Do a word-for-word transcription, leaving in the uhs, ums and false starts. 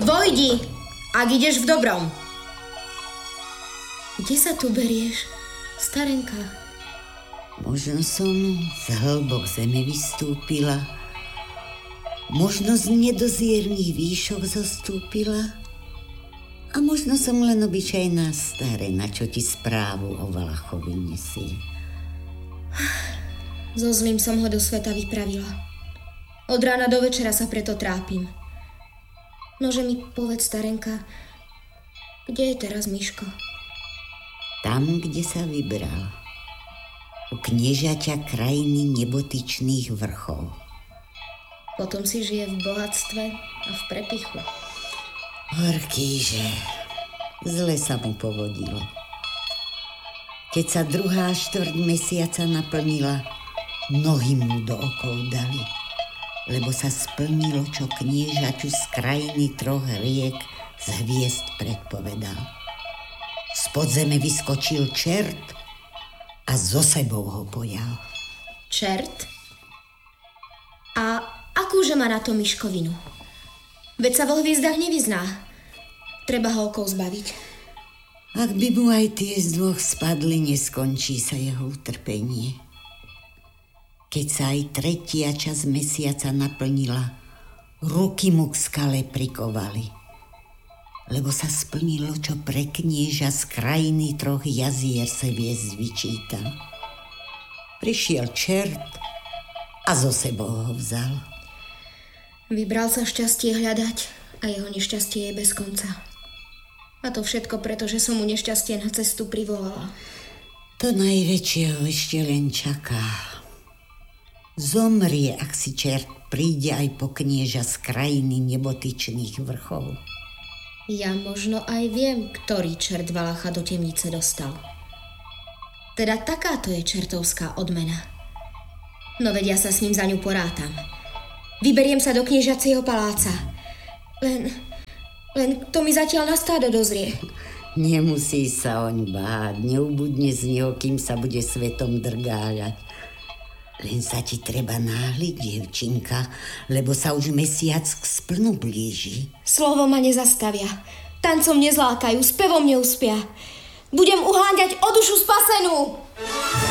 Vojdi, ak ideš v dobrom. Kde sa tu berieš, starenka? Možno som z hlbok zeme vystúpila, možno z nedozierných výšok zostúpila a možno som len obyčajná starena, čo ti správu o Valachovi nesie. So zlým som ho do sveta vypravila. Od rána do večera sa preto trápim. Nože mi povedz, starenka, kde je teraz Miško? Tam, kde sa vybral. U kniežaťa krajiny nebotyčných vrchov. Potom si žije v bohatstve a v prepichu. Horkýže, zle sa mu povodilo. Keď sa druhá štvrť mesiaca naplnila, nohy mu do okov dali, lebo sa splnilo, čo kniežaťu z krajiny troch riek z hviezd predpovedal. Z podzeme vyskočil čert a zo sebou ho pojal. Čert? A akúže má na to Miškovinu? Veď sa vo hviezdach nevyzná. Treba ho okov zbaviť. Ak by mu aj tie z dvoch spadli, neskončí sa jeho utrpenie. Keď sa aj tretia časť mesiaca naplnila, ruky mu k skale prikovali, lebo sa splnilo, čo pre knieža z krajiny troch jazier sa hviezd vyčítal. Prišiel čert a zo sebou ho vzal. Vybral sa šťastie hľadať a jeho nešťastie je bez konca. A to všetko preto, že som mu nešťastie na cestu privolala. To najväčšieho ešte len čaká. Zomrie, ak si čert príde aj po knieža z krajiny nebotyčných vrchov. Ja možno aj viem, ktorý čert Valacha do temnice dostal. Teda takáto je čertovská odmena. No veď ja sa s ním za ňu porátam. Vyberiem sa do kniežacieho paláca. Len, len to mi zatiaľ na stádo dozrie. Nemusí sa oň báť, neubudne z neho, kým sa bude svetom drgáľať. Len sa ti treba náhliť, dievčinka, lebo sa už mesiac k splnu blíži. Slovo ma nezastavia. Tancom nezlákajú, spevom neuspia. Budem uháňať o dušu spasenú.